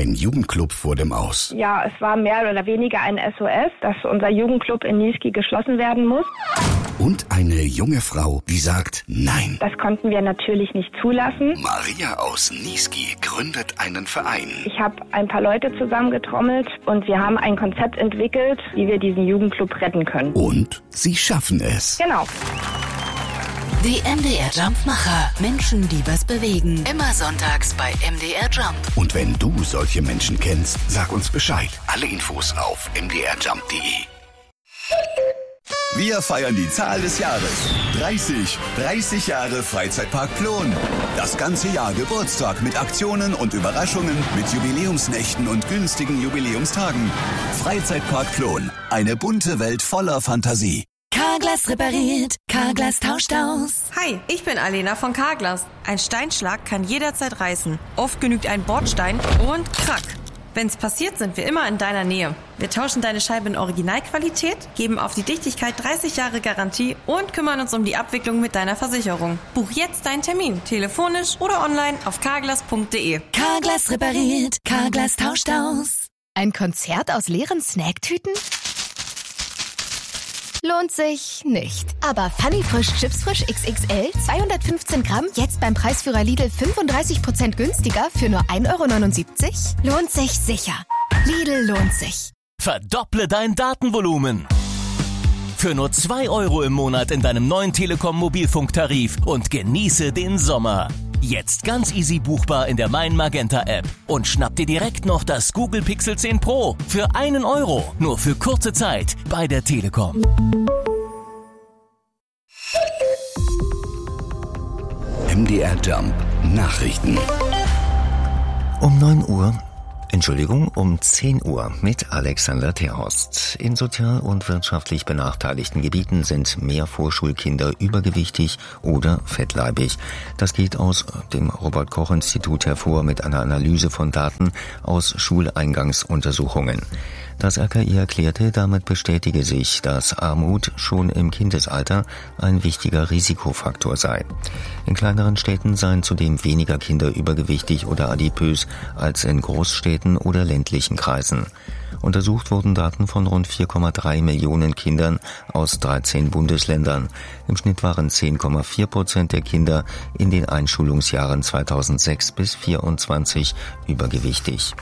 Ein Jugendclub vor dem Aus. Ja, es war mehr oder weniger ein SOS, dass unser Jugendclub in Niesky geschlossen werden muss. Und eine junge Frau, die sagt Nein. Das konnten wir natürlich nicht zulassen. Maria aus Niesky gründet einen Verein. Ich habe ein paar Leute zusammengetrommelt und wir haben ein Konzept entwickelt, wie wir diesen Jugendclub retten können. Und sie schaffen es. Genau. Die MDR Jumpmacher. Menschen, die was bewegen. Immer sonntags bei MDR Jump. Und wenn du solche Menschen kennst, sag uns Bescheid. Alle Infos auf mdrjump.de. Wir feiern die Zahl des Jahres. 30 Jahre Freizeitpark Plon. Das ganze Jahr Geburtstag mit Aktionen und Überraschungen, mit Jubiläumsnächten und günstigen Jubiläumstagen. Freizeitpark Plon. Eine bunte Welt voller Fantasie. Carglass repariert, Carglass tauscht aus. Hi, ich bin Alena von Carglass. Ein Steinschlag kann jederzeit reißen. Oft genügt ein Bordstein und krack. Wenn's passiert, sind wir immer in deiner Nähe. Wir tauschen deine Scheibe in Originalqualität, geben auf die Dichtigkeit 30 Jahre Garantie und kümmern uns um die Abwicklung mit deiner Versicherung. Buch jetzt deinen Termin, telefonisch oder online auf carglass.de. Carglass repariert, Carglass tauscht aus. Ein Konzert aus leeren Snacktüten? Lohnt sich nicht. Aber Funny Frisch Chips Frisch XXL 215 Gramm jetzt beim Preisführer Lidl 35% günstiger für nur 1,79 €? Lohnt sich sicher. Lidl lohnt sich. Verdopple dein Datenvolumen. Für nur 2 € im Monat in deinem neuen Telekom Mobilfunktarif und genieße den Sommer. Jetzt ganz easy buchbar in der Mein Magenta App. Und schnapp dir direkt noch das Google Pixel 10 Pro für 1 €. Nur für kurze Zeit bei der Telekom. MDR Jump Nachrichten. Um 10 Uhr mit Alexander Terhorst. In sozial und wirtschaftlich benachteiligten Gebieten sind mehr Vorschulkinder übergewichtig oder fettleibig. Das geht aus dem Robert-Koch-Institut hervor mit einer Analyse von Daten aus Schuleingangsuntersuchungen. Das RKI erklärte, damit bestätige sich, dass Armut schon im Kindesalter ein wichtiger Risikofaktor sei. In kleineren Städten seien zudem weniger Kinder übergewichtig oder adipös als in Großstädten oder ländlichen Kreisen. Untersucht wurden Daten von rund 4,3 Millionen Kindern aus 13 Bundesländern. Im Schnitt waren 10,4% der Kinder in den Einschulungsjahren 2006 bis 2024 übergewichtig.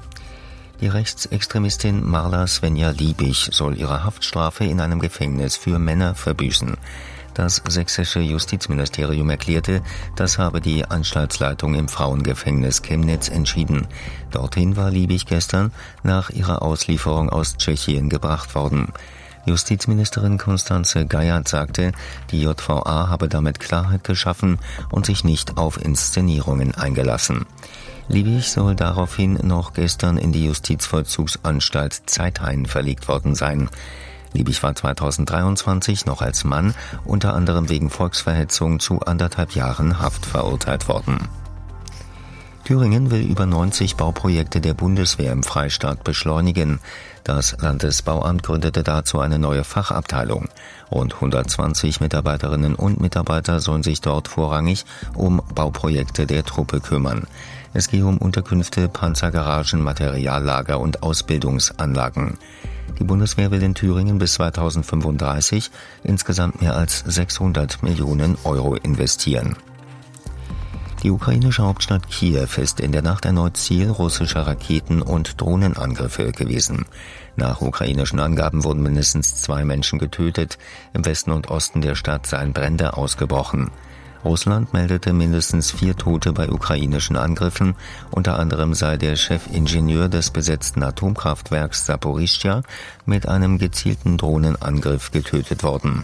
Die Rechtsextremistin Marla Svenja Liebig soll ihre Haftstrafe in einem Gefängnis für Männer verbüßen. Das sächsische Justizministerium erklärte, das habe die Anstaltsleitung im Frauengefängnis Chemnitz entschieden. Dorthin war Liebig gestern nach ihrer Auslieferung aus Tschechien gebracht worden. Justizministerin Constanze Geiert sagte, die JVA habe damit Klarheit geschaffen und sich nicht auf Inszenierungen eingelassen. Liebig soll daraufhin noch gestern in die Justizvollzugsanstalt Zeithain verlegt worden sein. Liebig war 2023 noch als Mann unter anderem wegen Volksverhetzung zu 1,5 Jahren Haft verurteilt worden. Thüringen will über 90 Bauprojekte der Bundeswehr im Freistaat beschleunigen. Das Landesbauamt gründete dazu eine neue Fachabteilung. Rund 120 Mitarbeiterinnen und Mitarbeiter sollen sich dort vorrangig um Bauprojekte der Truppe kümmern. Es gehe um Unterkünfte, Panzergaragen, Materiallager und Ausbildungsanlagen. Die Bundeswehr will in Thüringen bis 2035 insgesamt mehr als 600 Millionen € investieren. Die ukrainische Hauptstadt Kiew ist in der Nacht erneut Ziel russischer Raketen- und Drohnenangriffe gewesen. Nach ukrainischen Angaben wurden mindestens 2 Menschen getötet. Im Westen und Osten der Stadt seien Brände ausgebrochen. Russland meldete mindestens 4 Tote bei ukrainischen Angriffen. Unter anderem sei der Chefingenieur des besetzten Atomkraftwerks Saporischschja mit einem gezielten Drohnenangriff getötet worden.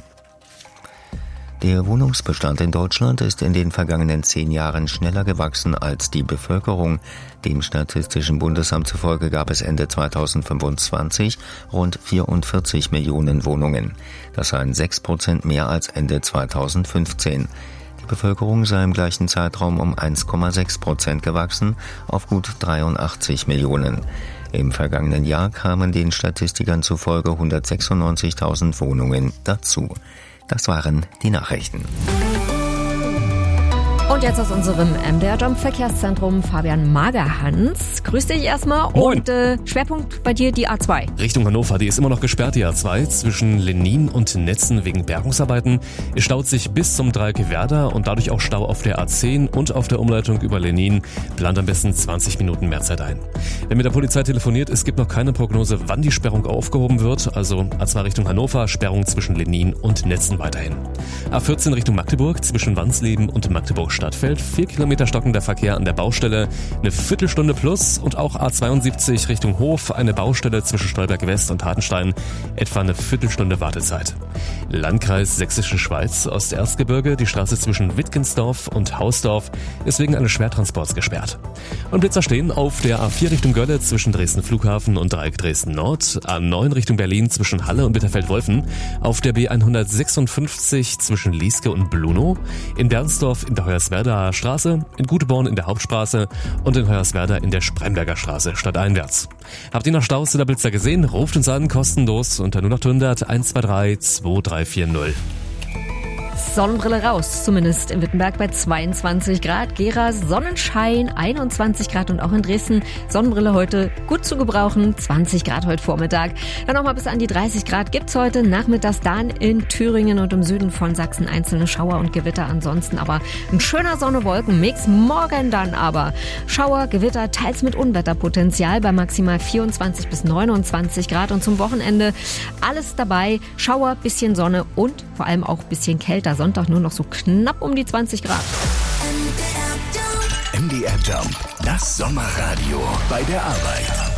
Der Wohnungsbestand in Deutschland ist in den vergangenen 10 Jahren schneller gewachsen als die Bevölkerung. Dem Statistischen Bundesamt zufolge gab es Ende 2025 rund 44 Millionen Wohnungen. Das seien 6% mehr als Ende 2015. Die Bevölkerung sei im gleichen Zeitraum um 1,6% gewachsen auf gut 83 Millionen. Im vergangenen Jahr kamen den Statistikern zufolge 196.000 Wohnungen dazu. Das waren die Nachrichten. Und jetzt aus unserem MDR Jump Verkehrszentrum Fabian Magerhans. Grüß dich erstmal. Moin. Und Schwerpunkt bei dir die A2. Richtung Hannover, die ist immer noch gesperrt, die A2. Zwischen Lenin und Netzen wegen Bergungsarbeiten. Es staut sich bis zum Dreieck Werder und dadurch auch Stau auf der A10 und auf der Umleitung über Lenin. Plant am besten 20 Minuten mehr Zeit ein. Wer mit der Polizei telefoniert, es gibt noch keine Prognose, wann die Sperrung aufgehoben wird. Also A2 Richtung Hannover, Sperrung zwischen Lenin und Netzen weiterhin. A14 Richtung Magdeburg, zwischen Wansleben und Magdeburg Stadtfeld. 4 Kilometer stockender Verkehr an der Baustelle, eine Viertelstunde plus. Und auch A72 Richtung Hof, eine Baustelle zwischen Stolberg West und Hartenstein, etwa eine Viertelstunde Wartezeit. Landkreis Sächsische Schweiz, Osterzgebirge, die Straße zwischen Wittgensdorf und Hausdorf ist wegen eines Schwertransports gesperrt. Und Blitzer stehen auf der A4 Richtung Gölle zwischen Dresden Flughafen und Dreieck Dresden Nord, A9 Richtung Berlin zwischen Halle und Bitterfeld-Wolfen, auf der B156 zwischen Lieske und Blunow, in Bernsdorf in der Hoyerswerdaer Straße, in Guteborn in der Hauptstraße und in Hoyerswerda in der Spremberger Straße stadteinwärts. Habt ihr noch Staus oder Blitzer gesehen? Ruft uns an, kostenlos unter 0800 123 2340. Sonnenbrille raus, zumindest in Wittenberg bei 22 Grad. Gera Sonnenschein, 21 Grad und auch in Dresden Sonnenbrille heute gut zu gebrauchen, 20 Grad heute Vormittag. Dann nochmal bis an die 30 Grad gibt's heute nachmittags dann in Thüringen und im Süden von Sachsen einzelne Schauer und Gewitter. Ansonsten aber ein schöner Sonne-Wolken-Mix. Morgen dann aber Schauer, Gewitter, teils mit Unwetterpotenzial bei maximal 24 bis 29 Grad. Und zum Wochenende alles dabei. Schauer, bisschen Sonne und vor allem auch bisschen kälter. Sonntag nur noch so knapp um die 20 Grad. MDR Jump, das Sommerradio bei der Arbeit.